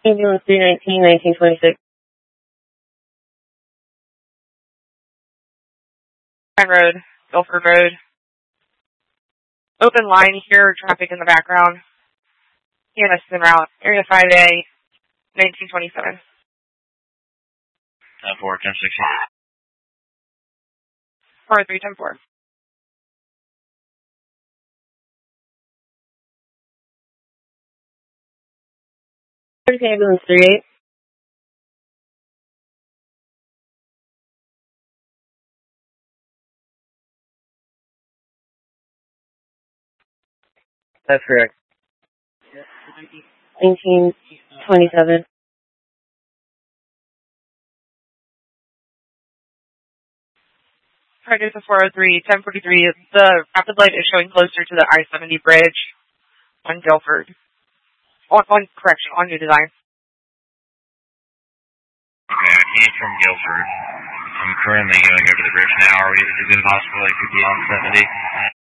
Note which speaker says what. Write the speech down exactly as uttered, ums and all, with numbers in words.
Speaker 1: Ambulance three nineteen, nineteen twenty-six.
Speaker 2: Pine Road, Guilford Road. Open line here, traffic in the background. E M S en route, Area five A, nineteen twenty-seven.
Speaker 3: ten four, ten six.
Speaker 2: four three ten four.
Speaker 1: Ambulance three eight. That's correct. nineteen twenty-seven.
Speaker 2: Project four oh three, ten forty-three. The rapid light is showing closer to the I seventy bridge on Guilford. On, on correction, on New Design.
Speaker 3: Okay, I came from Guilford. I'm currently going over the bridge now. Are we, is it possible I could be on seventy?